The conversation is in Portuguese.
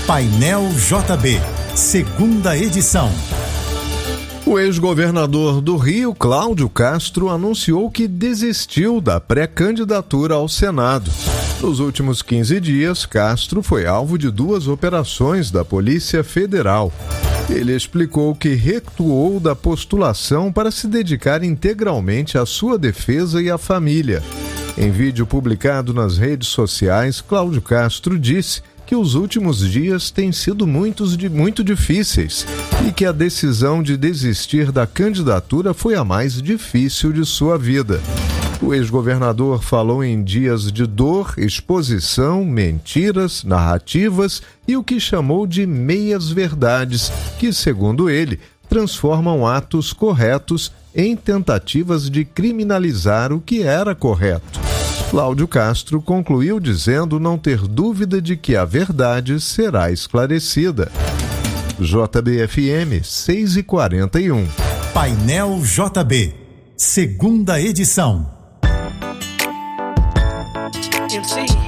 Painel JB, segunda edição. O ex-governador do Rio, Cláudio Castro, anunciou que desistiu da pré-candidatura ao Senado. Nos últimos 15 dias, Castro foi alvo de 2 operações da Polícia Federal. Ele explicou que recuou da postulação para se dedicar integralmente à sua defesa e à família. Em vídeo publicado nas redes sociais, Cláudio Castro disse que os últimos dias têm sido muito difíceis e que a decisão de desistir da candidatura foi a mais difícil de sua vida. O ex-governador falou em dias de dor, exposição, mentiras, narrativas e o que chamou de meias-verdades, que, segundo ele, transformam atos corretos em tentativas de criminalizar o que era correto. Cláudio Castro concluiu dizendo não ter dúvida de que a verdade será esclarecida. JBFM 6h41. Painel JB, segunda edição. MC